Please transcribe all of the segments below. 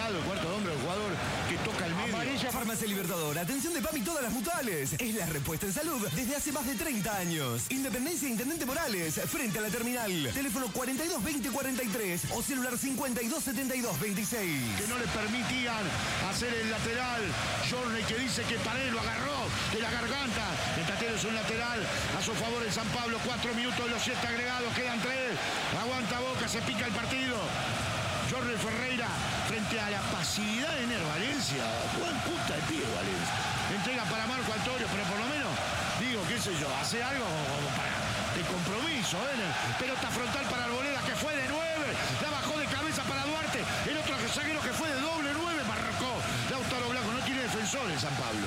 el cuarto de hombre, el jugador que toca el medio. Amarilla. Farmacia Libertador. Atención de PAMI todas las mutuales. Es la respuesta en salud desde hace más de 30 años. Independencia Intendente Morales, frente a la terminal. Teléfono 422043 o celular 527226. Que no le permitían hacer el lateral. Jorney que dice que Paredes lo agarró de la garganta. El Tatero es un lateral a su favor el San Pablo. 4 minutos de los 7 agregados, quedan 3. Aguanta Boca, se pica el partido. Jorge Ferreira frente a la pasividad de Ener Valencia. Juan puta de pie Valencia. Entrega para Marco Antonio, pero por lo menos, digo, qué sé yo, hace algo como para de compromiso. Pelota frontal para Arboleda que fue de 9. La bajó de cabeza para Duarte. El otro zaguero que fue de doble 9 marcó. Lautaro Blanco no tiene defensor en San Pablo.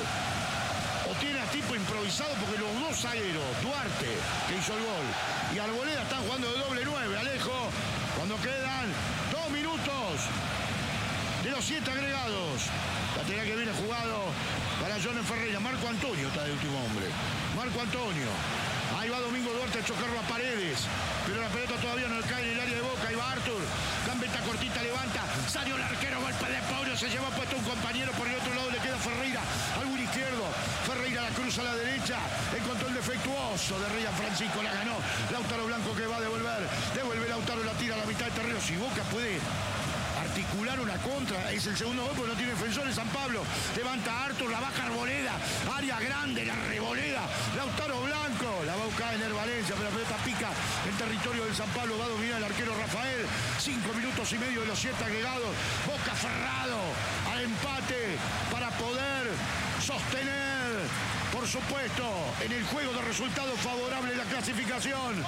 O tiene a tipo improvisado porque los dos zagueros, Duarte, que hizo el gol, y Arboleda están jugando de doble 9. Alejo, cuando quedan 2 minutos de los 7 agregados. Lateral que viene jugado para Jorge Ferreira. Marco Antonio está de último hombre. Marco Antonio. Ahí va Domingo Duarte a chocarlo a Paredes. Pero la pelota todavía no cae en el área de Boca. Ahí va Artur. Gambetta cortita, levanta. Salió el arquero, golpe de Paulo. Se lleva puesto un compañero. Por el otro lado le queda Ferreira. Al buen izquierdo. Ferreira la cruza a la derecha. El control defectuoso de Ryan Francisco. La ganó. Lautaro Blanco que va a devolver. Devuelve Lautaro, la tira a la mitad de terreno. Si Boca puede articular una contra, es el segundo gol porque no tiene defensor en San Pablo. Levanta Artur, la baja Arboleda, área grande, la revoleda, Lautaro Blanco, la va a buscar Ener Valencia, pero la pelota pica en territorio del San Pablo, va a dominar el arquero Rafael. 5 minutos y medio de los 7 agregados. Boca aferrado al empate para poder sostener, por supuesto, en el juego de resultados favorable la clasificación.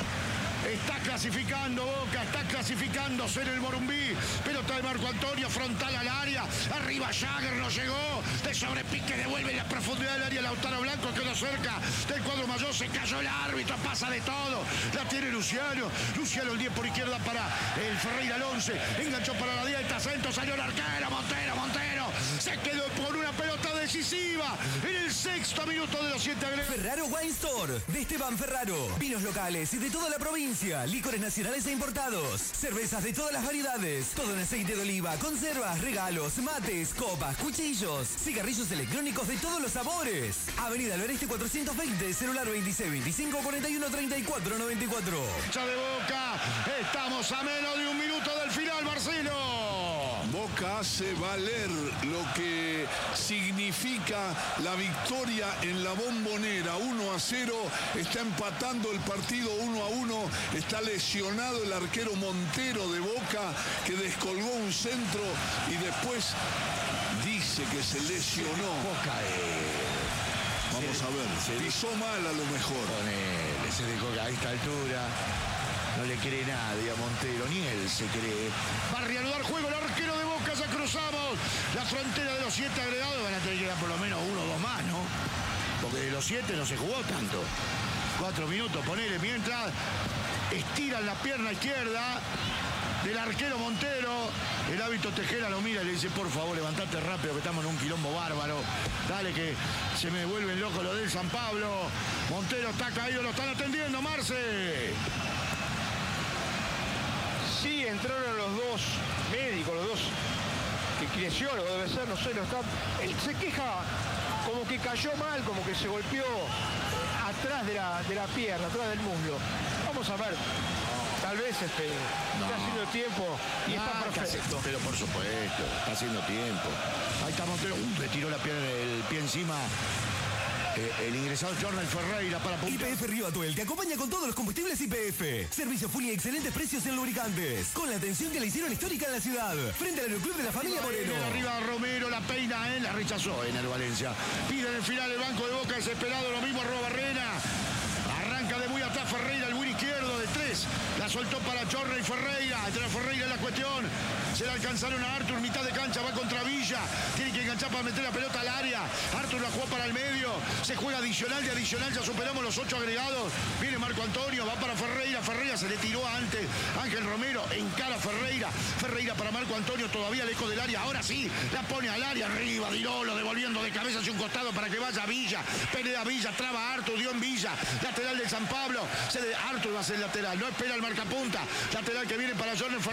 Está clasificando Boca, está clasificándose en el Morumbí. Pelota de Marco Antonio, frontal al área. Arriba Jagger, no llegó. De sobrepique devuelve la profundidad del área. Lautaro Blanco quedó cerca del cuadro mayor. Se cayó el árbitro, pasa de todo. La tiene Luciano. Luciano el 10 por izquierda para el Ferreira el 11. Enganchó para la 10. Está Santos, salió el arquero. Montero. Se quedó por una pelota decisiva en el 6º minuto de los 7 agregados. Ferraro Wine Store de Esteban Ferraro. Vinos locales y de toda la provincia. Licores nacionales e importados. Cervezas de todas las variedades. Todo en aceite de oliva. Conservas, regalos, mates, copas, cuchillos. Cigarrillos electrónicos de todos los sabores. Avenida del Oeste 420. Celular 26 25 41 34 94. Hincha de Boca. Estamos a menos de un minuto del final, Marcelo. Boca hace valer lo que significa la victoria en la Bombonera. 1-0. Está empatando el partido 1-1. Está lesionado el arquero Montero de Boca, que descolgó un centro y después dice que se lesionó. Boca Vamos a ver, pisó mal a lo mejor. Se dejó a esta altura. No le cree nadie a Montero, ni él se cree. Va a reanudar juego el arquero de Boca, ya cruzamos la frontera de los 7 agregados. Van a tener que dar por lo menos 1 o 2 más, ¿no? Porque de los 7 no se jugó tanto. 4 minutos, ponele, mientras estiran la pierna izquierda del arquero Montero. El hábito Tejera lo mira y le dice, por favor, levantate rápido que estamos en un quilombo bárbaro. Dale que se me vuelven locos los del San Pablo. Montero está caído, lo están atendiendo, Marce. Sí, entraron los dos médicos, los dos kinesiólogos debe ser, no sé, él se queja como que cayó mal, como que se golpeó atrás de la pierna, atrás del muslo. Vamos a ver. Tal vez está haciendo tiempo y está perfecto. Pero por supuesto, está haciendo tiempo. Ahí está Montero. Le tiró el pie encima. El ingresado Jorge Ferreira para puntear. YPF Río Atuel te acompaña con todos los combustibles YPF. Servicio full y excelentes precios en lubricantes. Con la atención que le hicieron histórica en la ciudad. Frente al Aeroclub de la familia Moreno. Arriba Romero, la peina, la rechazó en el Valencia. Pide en el final el banco de Boca desesperado. Lo mismo arroba Barrena. Arranca de muy atrás Ferreira, el buen izquierdo de 3. La soltó para Jorge Ferreira. Entre Ferreira es la cuestión. Se la alcanzaron a Artur, mitad de cancha, va contra Villa. Tiene que enganchar para meter la pelota al área. Artur la jugó para el medio. Se juega adicional, de adicional ya superamos los 8 agregados. Viene Marco Antonio, va para Ferreira. Ferreira se le tiró antes. Ángel Romero encara a Ferreira. Ferreira para Marco Antonio, todavía lejos del área. Ahora sí, la pone al área arriba. Dirolo devolviendo de cabeza hacia un costado para que vaya Villa. Pelea Villa, traba a Artur, dio en Villa. Lateral del San Pablo. Artur va a ser lateral. No espera el marcapunta. Lateral que viene para Jorge Ferreira.